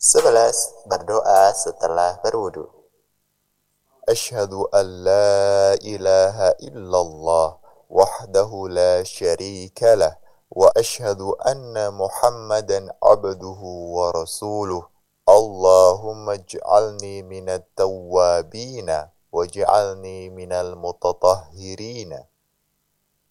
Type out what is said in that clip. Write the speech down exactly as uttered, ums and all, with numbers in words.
Sebelas. Berdoa setelah berwudu. Asyhadu an la ilaha illallah wahdahu la syarika lah wa asyhadu anna Muhammadan abduhu wa rasuluh. Allahumma ij'alni minat tawwabina waj'alni minal mutatahhirina.